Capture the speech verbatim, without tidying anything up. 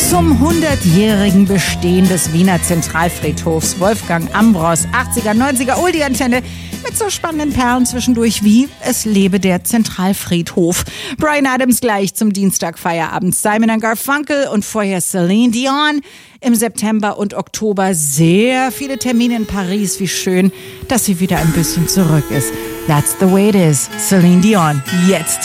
Zum hundertjährigen Bestehen des Wiener Zentralfriedhofs Wolfgang Ambros, achtziger, neunziger Oldie-Antenne mit so spannenden Perlen zwischendurch wie Es lebe der Zentralfriedhof. Bryan Adams gleich zum Dienstagfeierabend, Simon and Garfunkel und vorher Celine Dion. Im September und Oktober sehr viele Termine in Paris. Wie schön, dass sie wieder ein bisschen zurück ist. That's the way it is. Celine Dion, jetzt.